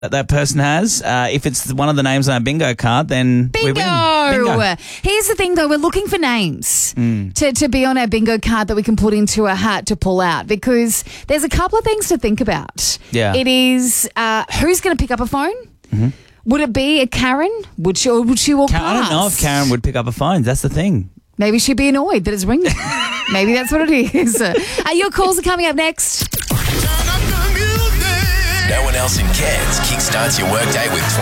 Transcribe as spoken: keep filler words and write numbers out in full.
that that person has. Uh, if it's one of the names on our bingo card, then Bingo! we win. Bingo. Here's the thing, though. We're looking for names Mm. to, to be on our bingo card that we can put into a hat to pull out, because there's a couple of things to think about. Yeah. It is uh, who's going to pick up a phone? Mm-hmm. Would it be a Karen? Would she, or would she walk Ka- past? I don't know if Karen would pick up a phone. That's the thing. Maybe she'd be annoyed that it's ringing. Maybe that's what it is. Uh, your calls are coming up next. No one else in Cairns kickstarts your workday with